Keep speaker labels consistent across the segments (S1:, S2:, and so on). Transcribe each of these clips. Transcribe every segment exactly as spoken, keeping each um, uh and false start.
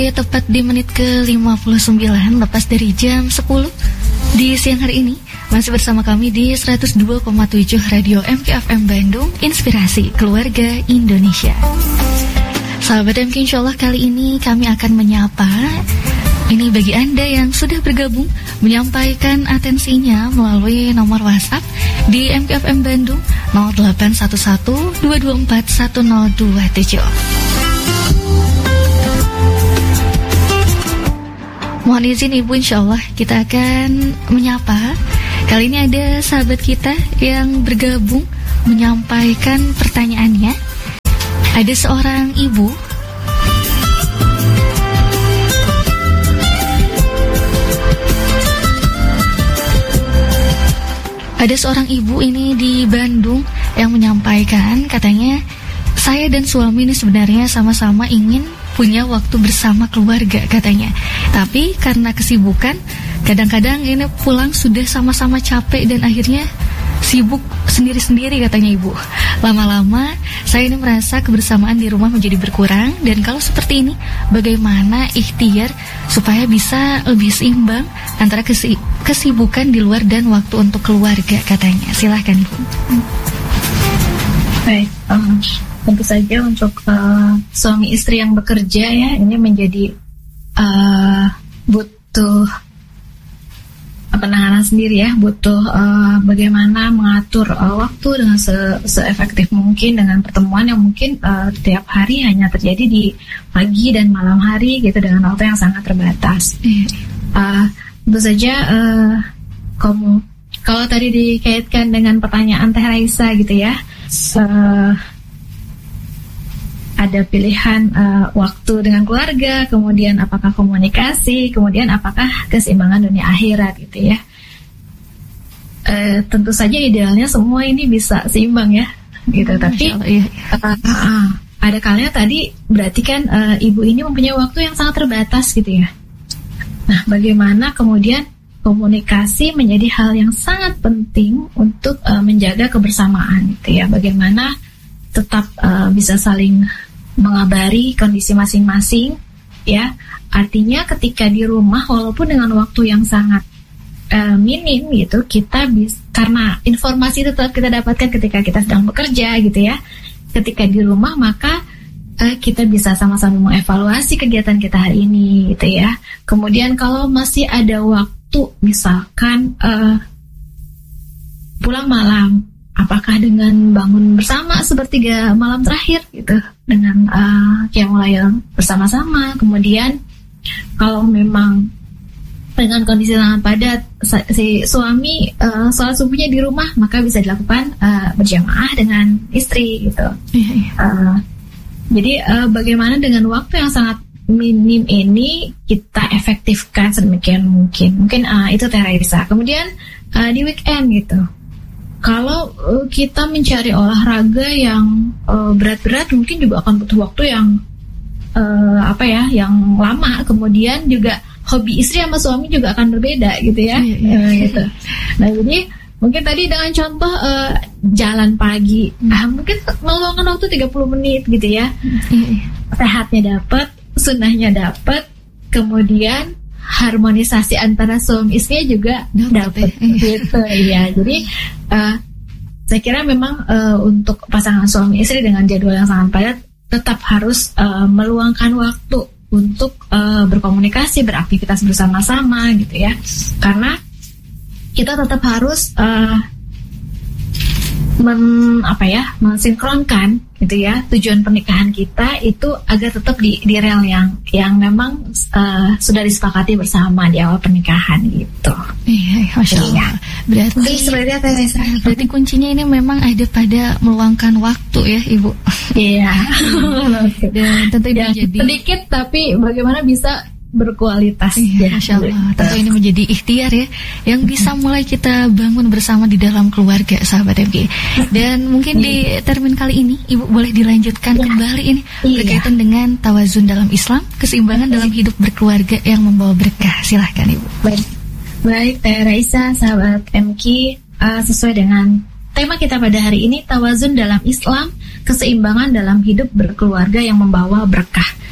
S1: Ya, tepat di menit ke lima puluh sembilan lepas dari jam sepuluh di siang hari ini. Masih bersama kami di seratus dua koma tujuh Radio M K F M Bandung, Inspirasi Keluarga Indonesia. Sahabat M K, insya Allah kali ini kami akan menyapa, ini bagi Anda yang sudah bergabung, menyampaikan atensinya melalui nomor WhatsApp di M K F M Bandung nol delapan satu satu dua dua empat satu nol dua tujuh. Mohon izin Ibu, insya Allah kita akan menyapa. Kali ini ada sahabat kita yang bergabung menyampaikan pertanyaannya. Ada seorang ibu Ada seorang ibu ini di Bandung yang menyampaikan, katanya, saya dan suami ini sebenarnya sama-sama ingin punya waktu bersama keluarga, katanya. Tapi karena kesibukan, kadang-kadang ini pulang sudah sama-sama capek dan akhirnya sibuk sendiri-sendiri, katanya ibu. Lama-lama saya ini merasa kebersamaan di rumah menjadi berkurang. Dan kalau seperti ini, bagaimana ikhtiar supaya bisa lebih seimbang antara kesi- kesibukan di luar dan waktu untuk keluarga, katanya. Silahkan ibu.
S2: Baik, um, tentu saja untuk uh, suami istri yang bekerja ya, ini menjadi uh, butuh penanganan sendiri ya, butuh uh, bagaimana mengatur uh, waktu dengan se- seefektif mungkin dengan pertemuan yang mungkin uh, tiap hari hanya terjadi di pagi dan malam hari gitu, dengan waktu yang sangat terbatas. Uh, tentu saja uh, kamu, kalau tadi dikaitkan dengan pertanyaan Teh Raisa gitu ya, uh, ada pilihan uh, waktu dengan keluarga, kemudian apakah komunikasi, kemudian apakah keseimbangan dunia akhirat gitu ya. Uh, tentu saja idealnya semua ini bisa seimbang ya, gitu. Hmm, Tapi iya. uh, uh, ada kalanya tadi berarti kan uh, ibu ini mempunyai waktu yang sangat terbatas gitu ya. Nah, bagaimana kemudian komunikasi menjadi hal yang sangat penting untuk uh, menjaga kebersamaan gitu ya. Bagaimana tetap uh, bisa saling mengabari kondisi masing-masing ya. Artinya ketika di rumah walaupun dengan waktu yang sangat uh, minim gitu, kita bisa, karena informasi tetap kita dapatkan ketika kita sedang bekerja gitu ya. Ketika di rumah maka uh, kita bisa sama-sama mengevaluasi kegiatan kita hari ini gitu ya. Kemudian kalau masih ada waktu misalkan uh, pulang malam, apakah dengan bangun bersama sepertiga malam terakhir gitu, dengan uh, qiyamul bersama-sama. Kemudian kalau memang dengan kondisi sangat padat, si suami uh, sholat subuhnya di rumah, maka bisa dilakukan uh, berjamaah dengan istri gitu. Uh, jadi uh, bagaimana dengan waktu yang sangat minim ini kita efektifkan sedemikian mungkin. Mungkin uh, itu Teh Raisa. Kemudian uh, di weekend gitu, kalau uh, kita mencari olahraga yang uh, berat-berat, mungkin juga akan butuh waktu yang uh, apa ya, yang lama. Kemudian juga hobi istri sama suami juga akan berbeda gitu ya. Iya, iya. Uh, gitu. Nah, jadi mungkin tadi dengan contoh uh, jalan pagi, nah, mungkin meluangkan waktu tiga puluh menit gitu ya. Iya. Sehatnya dapat, sunnahnya dapat, kemudian harmonisasi antara suami istri juga dapat gitu ya. Jadi uh, saya kira memang uh, untuk pasangan suami istri dengan jadwal yang sangat padat tetap harus uh, meluangkan waktu untuk uh, berkomunikasi, beraktivitas bersama-sama gitu ya. Karena kita tetap harus uh, men, apa ya, mensinkronkan gitu ya tujuan pernikahan kita itu agar tetap di, di rel yang yang memang uh, sudah disepakati bersama di awal pernikahan gitu.
S1: Iya, masya Allah. Iya. Berarti
S2: Mungkin sebenarnya
S1: berarti kuncinya ini memang ada pada meluangkan waktu ya Ibu.
S2: Iya.
S1: Dan tentu ini
S2: ya,
S1: jadi
S2: sedikit tapi bagaimana bisa berkualitas.
S1: Iya, Masya Allah. Tentu ini menjadi ikhtiar ya, yang bisa mulai kita bangun bersama di dalam keluarga, sahabat M K. Dan mungkin di termin kali ini Ibu boleh dilanjutkan ya. kembali ini iya. berkaitan dengan tawazun dalam Islam, keseimbangan Baik. dalam hidup berkeluarga yang membawa berkah. Silahkan Ibu.
S2: Baik, Baik Teh Raisa, sahabat M K, uh, sesuai dengan tema kita pada hari ini, tawazun dalam Islam, keseimbangan dalam hidup berkeluarga yang membawa berkah.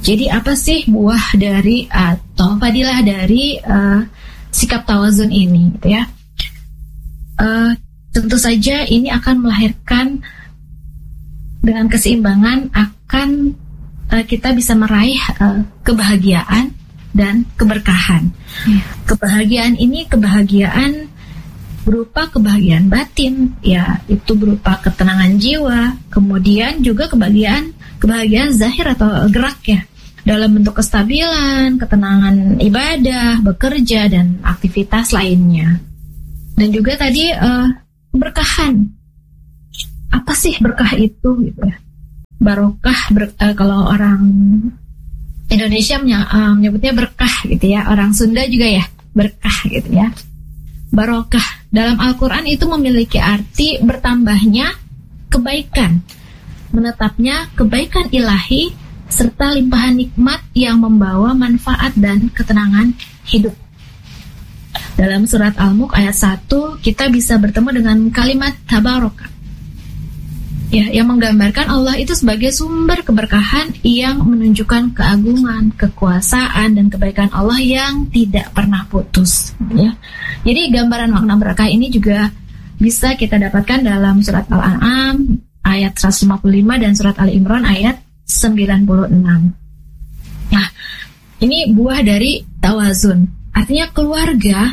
S2: Jadi apa sih buah dari atau fadilah dari uh, sikap tawazun ini, gitu ya? Uh, tentu saja ini akan melahirkan dengan keseimbangan akan uh, kita bisa meraih uh, kebahagiaan dan keberkahan. Yeah. Kebahagiaan ini kebahagiaan berupa kebahagiaan batin, ya, itu berupa ketenangan jiwa, kemudian juga kebahagiaan kebahagiaan zahir atau gerak, ya, dalam bentuk kestabilan, ketenangan ibadah, bekerja, dan aktivitas lainnya. Dan juga tadi uh, keberkahan. Apa sih berkah itu, gitu ya? Barokah, ber, uh, kalau orang Indonesia menyebutnya berkah, gitu ya. Orang Sunda juga ya berkah, gitu ya. Barokah dalam Al-Quran itu memiliki arti bertambahnya kebaikan, menetapnya kebaikan ilahi, serta limpahan nikmat yang membawa manfaat dan ketenangan hidup. Dalam surat Al-Mulk ayat satu kita bisa bertemu dengan kalimat tabaraka, ya, yang menggambarkan Allah itu sebagai sumber keberkahan yang menunjukkan keagungan, kekuasaan, dan kebaikan Allah yang tidak pernah putus, ya. Jadi gambaran makna berkah ini juga bisa kita dapatkan dalam surat Al-An'am ayat seratus lima puluh lima dan surat Ali Imran ayat sembilan puluh enam. Nah, ini buah dari tawazun. Artinya keluarga,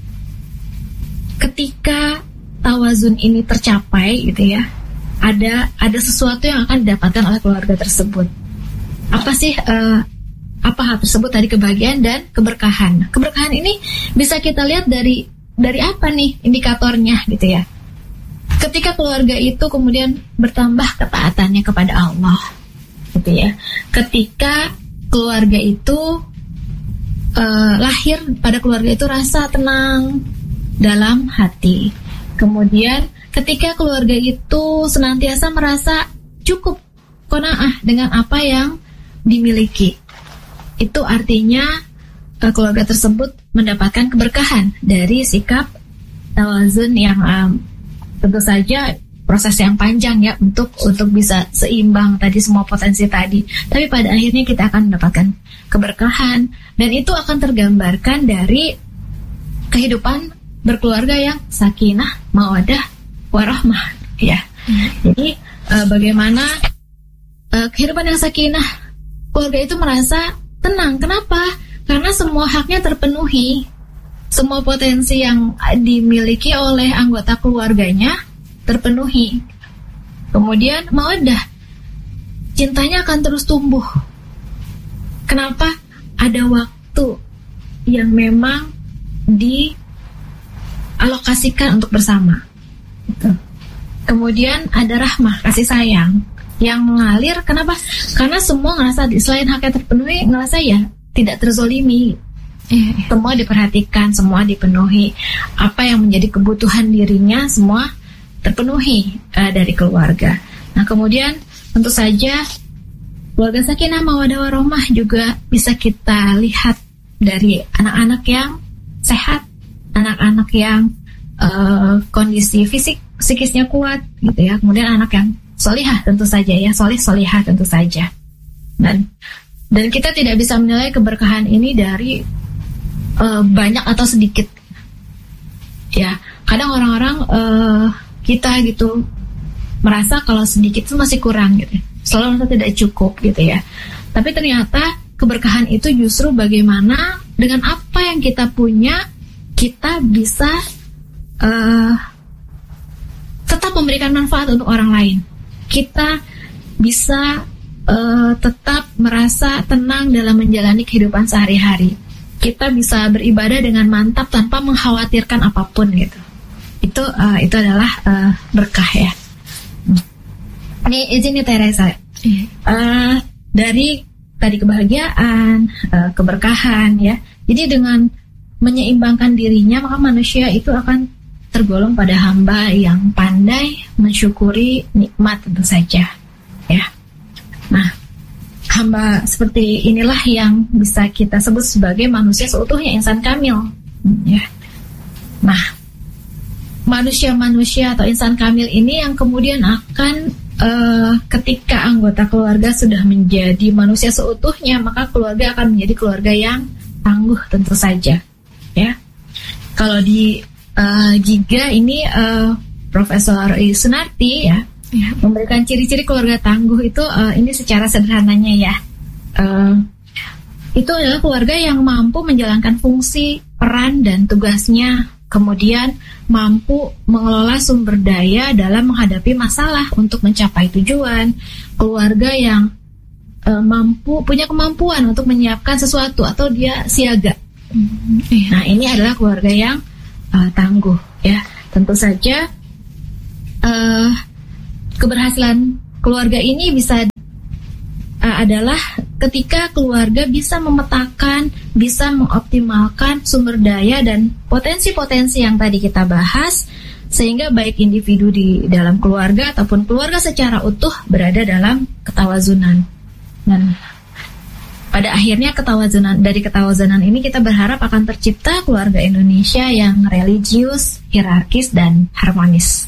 S2: ketika tawazun ini tercapai, gitu ya, ada ada sesuatu yang akan didapatkan oleh keluarga tersebut. Apa sih uh, apa hal tersebut? Tadi kebahagiaan dan keberkahan. Keberkahan ini bisa kita lihat dari dari apa nih indikatornya, gitu ya. Ketika keluarga itu kemudian bertambah ketaatannya kepada Allah, gitu ya. Ketika keluarga itu uh, lahir pada keluarga itu rasa tenang dalam hati. Kemudian ketika keluarga itu senantiasa merasa cukup, qanaah dengan apa yang dimiliki, itu artinya uh, keluarga tersebut mendapatkan keberkahan dari sikap tawazun yang um, tentu saja proses yang panjang, ya, untuk untuk bisa seimbang tadi semua potensi tadi. Tapi pada akhirnya kita akan mendapatkan keberkahan, dan itu akan tergambarkan dari kehidupan berkeluarga yang sakinah, mawaddah, warahmah, ya. Hmm. Jadi uh, bagaimana uh, kehidupan yang sakinah, keluarga itu merasa tenang. Kenapa? Karena semua haknya terpenuhi, semua potensi yang dimiliki oleh anggota keluarganya terpenuhi. Kemudian mawaddah, cintanya akan terus tumbuh. Kenapa? Ada waktu yang memang dialokasikan untuk bersama. Kemudian ada rahmah, kasih sayang yang mengalir. Kenapa? Karena semua ngerasa selain haknya terpenuhi, ngerasa ya tidak terzolimi. Semua diperhatikan, semua dipenuhi. Apa yang menjadi kebutuhan dirinya semua terpenuhi uh, dari keluarga. Nah, kemudian tentu saja keluarga sakinah mawaddah warahmah juga bisa kita lihat dari anak-anak yang sehat, anak-anak yang uh, kondisi fisik psikisnya kuat, gitu ya. Kemudian anak yang solihah tentu saja, ya, solih solihah tentu saja. Dan dan kita tidak bisa menilai keberkahan ini dari uh, banyak atau sedikit. Ya, kadang orang-orang uh, kita gitu merasa kalau sedikit itu masih kurang, gitu. Selalu merasa tidak cukup, gitu ya. Tapi ternyata keberkahan itu justru bagaimana dengan apa yang kita punya kita bisa uh, tetap memberikan manfaat untuk orang lain. Kita bisa uh, tetap merasa tenang dalam menjalani kehidupan sehari-hari. Kita bisa beribadah dengan mantap tanpa mengkhawatirkan apapun, gitu. Itu uh, itu adalah uh, berkah, ya. Ini izin nih Teresa. Uh, dari tadi kebahagiaan, uh, keberkahan, ya. Jadi dengan menyeimbangkan dirinya, maka manusia itu akan tergolong pada hamba yang pandai mensyukuri nikmat tentu saja, ya. Nah, hamba seperti inilah yang bisa kita sebut sebagai manusia seutuhnya, insan kamil, ya. Nah, manusia-manusia atau insan kamil ini yang kemudian akan uh, ketika anggota keluarga sudah menjadi manusia seutuhnya, maka keluarga akan menjadi keluarga yang tangguh tentu saja. Ya, kalau di uh, Giga ini uh, Profesor Sunarti ya, ya memberikan ciri-ciri keluarga tangguh itu uh, ini secara sederhananya ya. Uh, itu adalah keluarga yang mampu menjalankan fungsi, peran, dan tugasnya, kemudian mampu mengelola sumber daya dalam menghadapi masalah untuk mencapai tujuan, keluarga yang uh, mampu punya kemampuan untuk menyiapkan sesuatu atau dia siaga. Nah, ini adalah keluarga yang uh, tangguh ya. Tentu saja uh, keberhasilan keluarga ini bisa uh, adalah ketika keluarga bisa memetakan, bisa mengoptimalkan sumber daya dan potensi-potensi yang tadi kita bahas, sehingga baik individu di dalam keluarga ataupun keluarga secara utuh berada dalam ketawazunan. Dan pada akhirnya ketawazunan, dari ketawazunan ini kita berharap akan tercipta keluarga Indonesia yang religius, hierarkis, dan harmonis.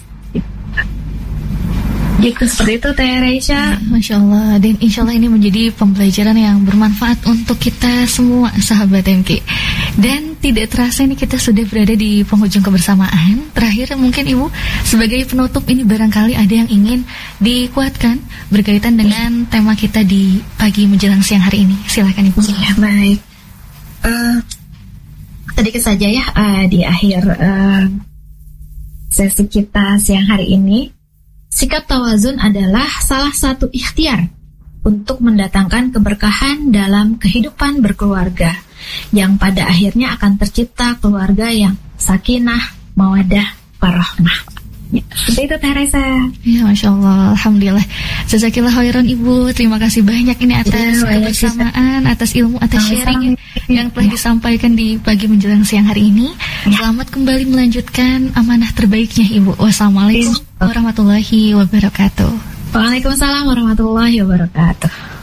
S2: Gitu, seperti itu Teh Reisha.
S1: Masya Allah. Dan insya Allah ini menjadi pembelajaran yang bermanfaat untuk kita semua sahabat M K. Dan tidak terasa ini kita sudah berada di penghujung kebersamaan. Terakhir mungkin Ibu sebagai penutup ini barangkali ada yang ingin dikuatkan berkaitan dengan tema kita di pagi menjelang siang hari ini. Silakan Ibu.
S2: Ya, baik. Uh, sedikit saja ya uh, di akhir uh, sesi kita siang hari ini. Sikap tawazun adalah salah satu ikhtiar untuk mendatangkan keberkahan dalam kehidupan berkeluarga, yang pada akhirnya akan tercipta keluarga yang sakinah, mawaddah, warahmah. Ya, seperti itu Teh Raisa.
S1: Ya, Masya Allah, Alhamdulillah. Jazakillah khairan Ibu. Terima kasih banyak ini atas ya, kebersamaan, atas ilmu, atas sharing yang telah ya. disampaikan di pagi menjelang siang hari ini. Ya. Selamat kembali melanjutkan amanah terbaiknya Ibu. Wassalamualaikum warahmatullahi wabarakatuh.
S2: Waalaikumsalam warahmatullahi wabarakatuh.